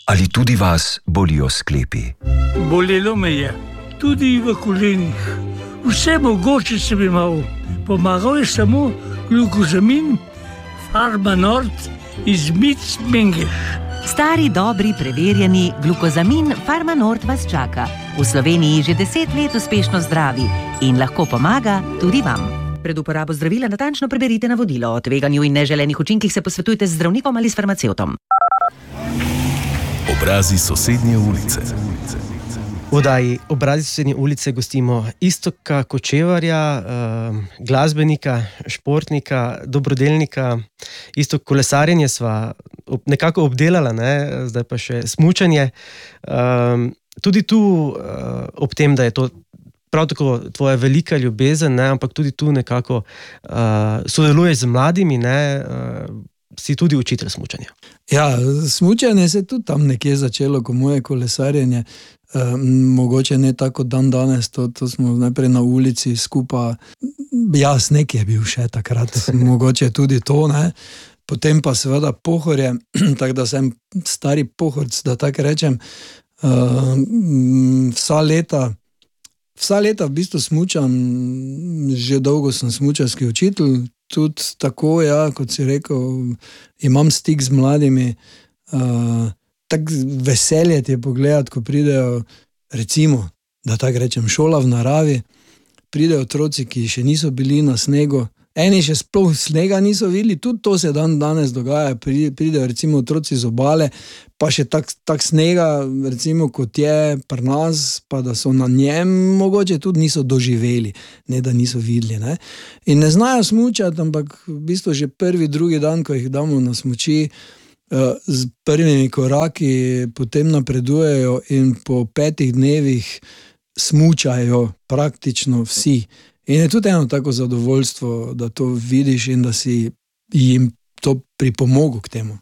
Ali tudi vas bolijo sklepi? Bolelo me je, tudi v kolenih. Vse mogoče sem imel. Pomagal je samo glukozamin, Farmanort iz Mic Mengeš. Stari, dobri, preverjeni glukozamin Farmanort vas čaka. V Sloveniji že 10 let uspešno zdravi in lahko pomaga tudi vam. Pred uporabo zdravila natančno preberite navodilo. O tveganju in neželenih učinkih se posvetujte z zdravnikom ali s farmacevtom. Obrazi sosednje ulice. V oddaji Obrazi sosednje ulice gostimo Iztoka Kočevarja, glasbenika, športnika, dobrodelnika. Iztok, kolesarjenje sva nekako obdelala, ne? Zdaj pa še smučanje. Tudi tu, ob tem, da je to prav tako tvoja velika ljubezen, ne? Ampak tudi tu nekako sodeluješ z mladimi, ne? Si tudi učitelj smučanja. Ja, smučanje se tudi tam nekje začelo, ko moje kolesarjenje. Mogoče ne tako dan danes, to smo najprej na ulici skupaj. Ja, sneg je bil še takrat, mogoče tudi to, ne. Potem pa seveda Pohorje, tako da sem stari pohorc, da tako rečem. Vsa leta v bistvu smučam, že dolgo sem smučarski učitelj, tudi tako, ja, kot si rekel, imam stik z mladimi. Tako veselje ti je pogledati, ko pridejo, recimo, da tako rečem, šola v naravi, pridejo otroci, ki še niso bili na snegu, eni še sploh snega niso videli, tudi to se danes dogaja, pridejo recimo otroci z obale, pa še tak snega, recimo kot je pri nas, pa da so na njem, mogoče tudi niso doživeli, ne da niso videli, ne. In ne znajo smučati, ampak v bistvu že prvi, drugi dan, ko jih damo na smuči, z prvimi koraki potem napredujejo in po 5 dnevih smučajo praktično vsi. In je tudi eno tako zadovoljstvo, da to vidiš in da si jim to pripomogel k temu.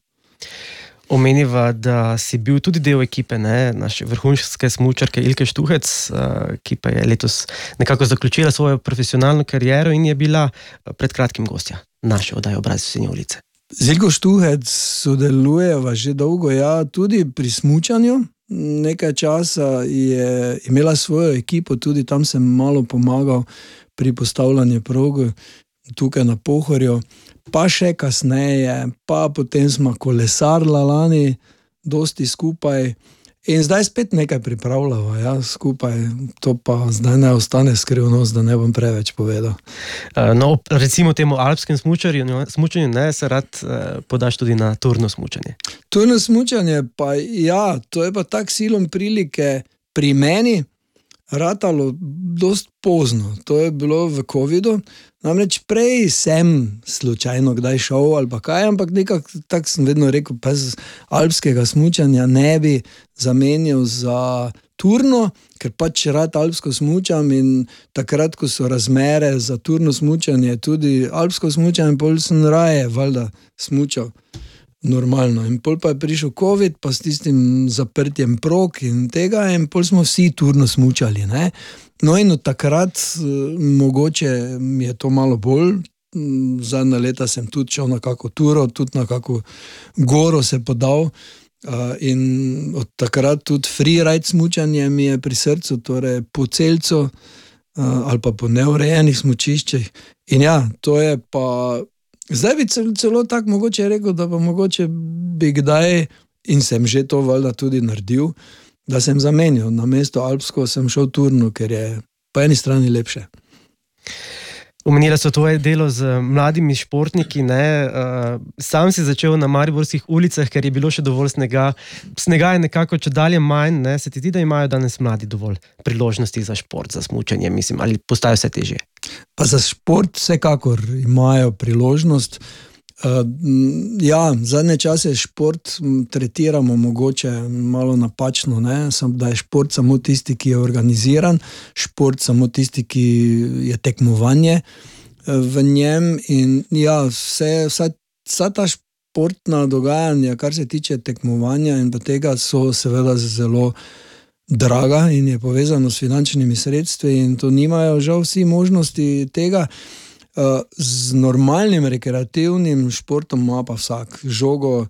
Omeniva, da si bil tudi del ekipe, ne, naše vrhunske smučarke Ilke Štuhec, ki pa je letos nekako zaključila svojo profesionalno kariero in je bila pred kratkim gostja naše oddaje Obrazi sosednje ulice. Z Ilko Štuhec sodelujeva že dolgo, ja, tudi pri smučanju. Nekaj časa je imela svojo ekipo, tudi tam sem malo pomagal pri postavljanju prog tukaj na Pohorju, pa še kasneje, pa potem smo kolesarila lani dosti skupaj in zdaj spet nekaj pripravljava, ja, skupaj, to pa zdaj ne ostane skrivnost, da ne bom preveč povedal. No, recimo temu alpskem smučanju, ne, se rad podaš tudi na turno smučanje. Turno smučanje pa, ja, to je pa tak silom prilike pri meni ratalo dost pozno. To je bilo v covidu. Namreč prej sem slučajno kdaj šel ali pa kaj, ampak nekako tak sem vedno rekel, pa z alpskega smučanja ne bi zamenjal za turno, ker pač rad alpsko smučam in takrat, ko so razmere za turno smučanje, tudi alpsko smučanje, pol sem raje valjda smučal normalno. In pol pa je prišel covid, pa s tistim zaprtjem prog in tega, in pol smo vsi turno smučali, ne. No in od takrat mogoče mi je to malo bolj, zadnja leta sem tudi šel na kako turo, tudi na kako goro se podal, in od takrat tudi freeride smučanje mi je pri srcu, torej po celcu ali pa po neurejenih smučiščih. In ja, to je pa zdaj bi celo tako mogoče rekel, da pa mogoče bi kdaj, in sem že to valjda tudi naredil, da sem zamenjal. Na mesto alpsko sem šel turno, ker je po eni strani lepše. Omenila so tvoje delo z mladimi športniki, ne. Sam si začel na mariborskih ulicah, ker je bilo še dovolj snega. Snega je nekako čedalje manj, ne. Se ti zdi, da imajo danes mladi dovolj priložnosti za šport, za smučanje, mislim, ali postaja vse težje? Pa za šport vsekakor imajo priložnost. Ja, zadnje čase šport tretiramo mogoče malo napačno, ne, da je šport samo tisti, ki je organiziran, šport samo tisti, ki je tekmovanje v njem in ja, vsa ta športna dogajanja, kar se tiče tekmovanja in pa tega, so seveda zelo draga in je povezano s finančnimi sredstvi in to nimajo žal vsi možnosti tega. Z normalnim rekreativnim športom ima pa vsak žogo,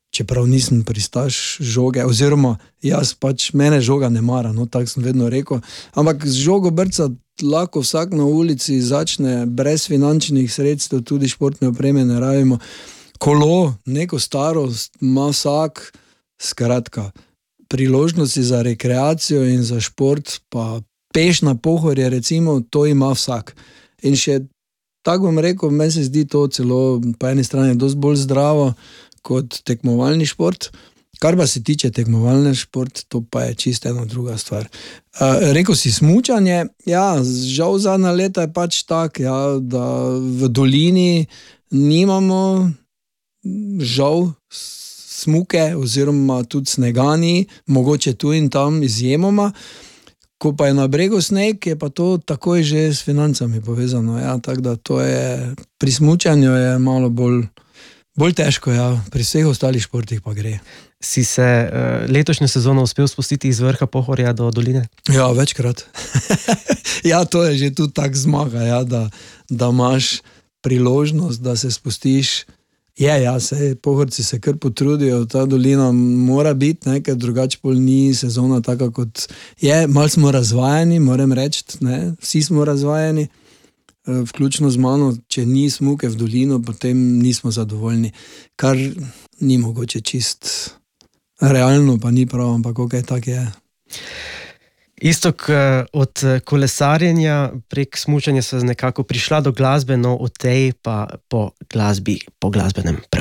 čeprav nisem pristaš žoge, oziroma jaz pač, mene žoga ne mara, no, tako sem vedno rekel, ampak z žogo brcati lahko vsak na ulici začne, brez finančnih sredstev, tudi športne opreme ne rabimo, kolo, neko starost ima vsak, skratka, priložnosti za rekreacijo in za šport, pa peš na Pohorje, recimo, to ima vsak. In še, tako bom rekel, meni se zdi to celo po eni strani dosti bolj zdravo kot tekmovalni šport. Kar pa se tiče tekmovalni šport, to pa je čisto ena druga stvar. Rekel si smučanje, ja, žal zadnja leta je pač tak, ja, da v dolini nimamo žal smuke oziroma tudi snegani, mogoče tu in tam izjemoma. Ko pa je na bregu sneg, je pa to takoj že s financami povezano. Ja, tako da to je, pri smučanju je malo bolj težko, ja, pri vseh ostalih športih pa gre. Si se letošnjo sezono uspel spustiti iz vrha Pohorja do doline? Ja, večkrat. Ja, to je že tudi tak zmaga, ja, da imaš priložnost, da se spustiš. Ja, Pohorci se kar potrudijo, ta dolina mora biti, ker drugače pol ni sezona taka kot je. Malo smo razvajeni, moram reči, ne, vsi smo razvajeni, vključno z mano, če ni smuke v dolino, potem nismo zadovoljni, kar ni mogoče čist realno, pa ni prav, ampak okej, tak je. Iztok, od kolesarjenja prek smučanja se nekako prišla do glasbe, no od tej pa po glasbi, po glasbenem